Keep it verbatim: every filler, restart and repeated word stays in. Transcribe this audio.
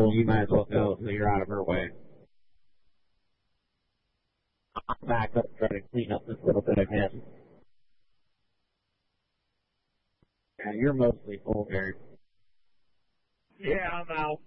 full, you might as well go so you're out of her way. I'll back up and try to clean up this little bit again. Yeah, you're mostly full, Gary. Yeah, I'm out.